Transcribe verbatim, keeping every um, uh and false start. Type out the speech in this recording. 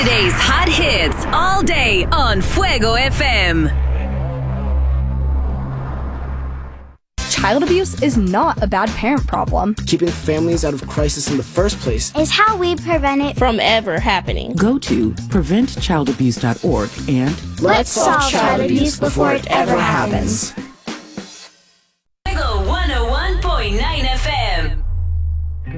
Today's hot hits all day on Fuego F M. Child abuse is not a bad parent problem. Keeping families out of crisis in the first place is how we prevent it from ever happening. Go to prevent child abuse dot org and let's solve child abuse before it ever happens.